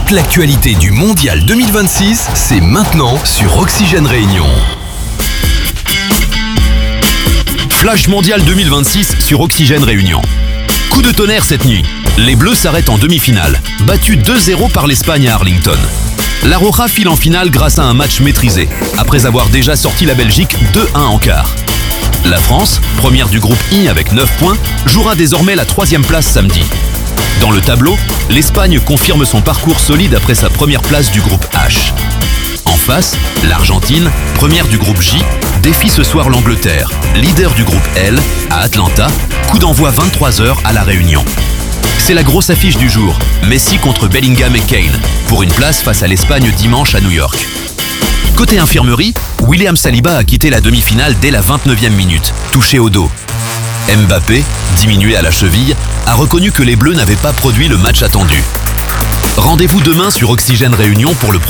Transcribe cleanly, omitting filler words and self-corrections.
Toute l'actualité du Mondial 2026, c'est maintenant sur Oxygène Réunion. Flash Mondial 2026 sur Oxygène Réunion. Coup de tonnerre cette nuit. Les Bleus s'arrêtent en demi-finale, battus 2-0 par l'Espagne à Arlington. La Roja file en finale grâce à un match maîtrisé, après avoir déjà sorti la Belgique 2-1 en quart. La France, première du groupe I avec 9 points, jouera désormais la 3e place samedi. Dans le tableau, l'Espagne confirme son parcours solide après sa première place du groupe H. En face, l'Argentine, première du groupe J, défie ce soir l'Angleterre, leader du groupe L, à Atlanta, coup d'envoi 23h à La Réunion. C'est la grosse affiche du jour, Messi contre Bellingham et Kane, pour une place face à l'Espagne dimanche à New York. Côté infirmerie, William Saliba a quitté la demi-finale dès la 29e minute, touché au dos. Mbappé, diminué à la cheville, a reconnu que les Bleus n'avaient pas produit le match attendu. Rendez-vous demain sur Oxygène Réunion pour le